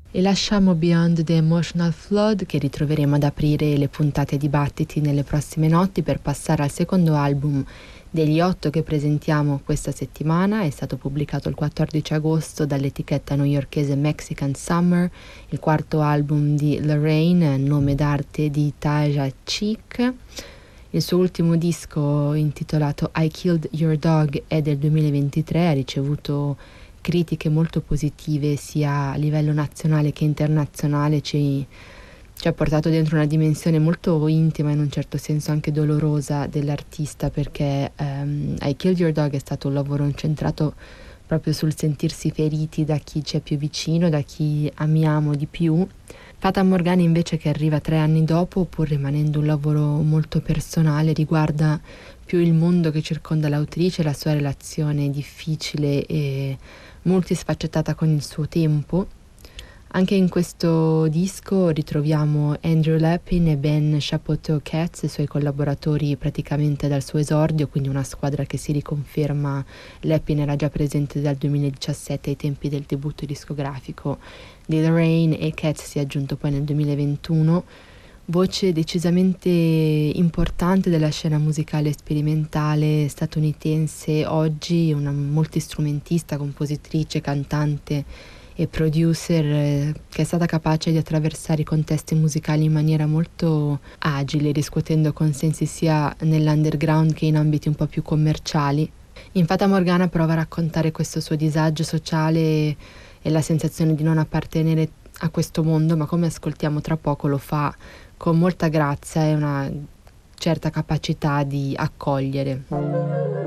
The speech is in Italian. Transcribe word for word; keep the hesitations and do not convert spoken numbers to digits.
E lasciamo Beyond the Emotional Flood, che ritroveremo ad aprire le puntate dibattiti nelle prossime notti, per passare al secondo album degli otto che presentiamo questa settimana. È stato pubblicato il quattordici agosto dall'etichetta newyorkese Mexican Summer, il quarto album di Lorraine, nome d'arte di Taja Cheek. Il suo ultimo disco, intitolato I Killed Your Dog, è del duemilaventitré, ha ricevuto critiche molto positive sia a livello nazionale che internazionale. Ci, ci ha portato dentro una dimensione molto intima, in un certo senso anche dolorosa, dell'artista, perché um, I Killed Your Dog è stato un lavoro incentrato proprio sul sentirsi feriti da chi ci è più vicino, da chi amiamo di più. Fata Morgana invece, che arriva tre anni dopo, pur rimanendo un lavoro molto personale, riguarda più il mondo che circonda l'autrice, la sua relazione difficile e multisfaccettata con il suo tempo. Anche in questo disco ritroviamo Andrew Lepin e Ben Chapoteau-Katz, i suoi collaboratori praticamente dal suo esordio, quindi una squadra che si riconferma. Lepin era già presente dal duemiladiciassette ai tempi del debutto discografico di Lorraine, e Katz si è aggiunto poi nel duemilaventuno. Voce decisamente importante della scena musicale sperimentale statunitense oggi, una multistrumentista, compositrice, cantante e producer eh, che è stata capace di attraversare i contesti musicali in maniera molto agile, riscuotendo consensi sia nell'underground che in ambiti un po' più commerciali. In Fata Morgana prova a raccontare questo suo disagio sociale e la sensazione di non appartenere a questo mondo, ma come ascoltiamo tra poco lo fa con molta grazia e una certa capacità di accogliere.